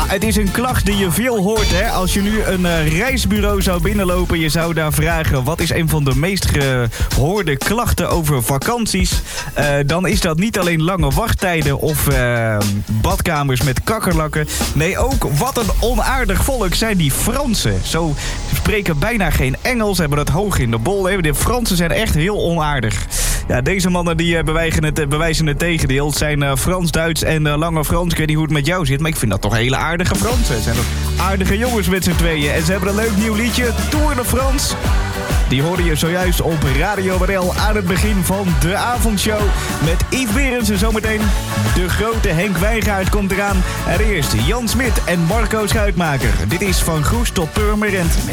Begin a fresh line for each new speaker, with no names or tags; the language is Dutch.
het is een klacht die je veel hoort, hè. Als je nu een reisbureau zou binnenlopen, je zou daar vragen... wat is een van de meest gehoorde klachten over vakanties... dan is dat niet alleen lange wachttijden of badkamers met kakkerlakken. Nee, ook wat een onaardig volk zijn die Fransen. Zo spreken bijna geen Engels, hebben dat hoog in de bol. Hè. De Fransen zijn echt heel onaardig. Ja, deze mannen die bewijzen het tegendeel. Het zijn Frans, Duits en Lange Frans. Ik weet niet hoe het met jou zit, maar ik vind dat toch hele aardige Fransen. Het zijn toch aardige jongens met z'n tweeën. En ze hebben een leuk nieuw liedje, Tour de France. Die hoorde je zojuist op Radio WNL aan het begin van de avondshow. Met Yves Berendsen zometeen. De grote Henk Wijngaard komt eraan. En eerst Jan Smit en Marco Schuitmaker. Dit is Van Goes tot Purmerend.